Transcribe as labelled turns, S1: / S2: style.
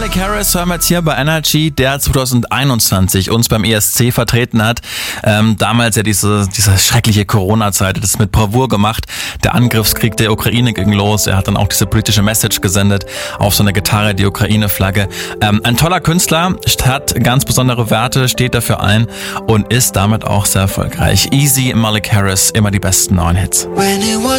S1: Malik Harris hören wir jetzt hier bei Energy, der 2021 uns beim ESC vertreten hat. Damals ja diese schreckliche Corona-Zeit, das mit Bravour gemacht. Der Angriffskrieg der Ukraine ging los. Er hat dann auch diese politische Message gesendet auf so eine Gitarre, die Ukraine-Flagge. Ein toller Künstler, hat ganz besondere Werte, steht dafür ein und ist damit auch sehr erfolgreich. Easy, Malik Harris, immer die besten neuen Hits.
S2: When it was